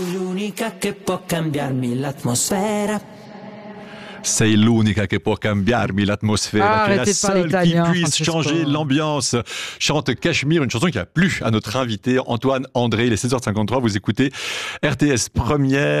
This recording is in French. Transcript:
L'unica che può cambiarmi l'atmosfera. C'est l'unica che può cambiarmi l'atmosphère, qui est la seule qui puisse changer l'ambiance. Chante Cachemire, une chanson qui a plu à notre invité Antoine André. Il est 16h53, vous écoutez RTS Première.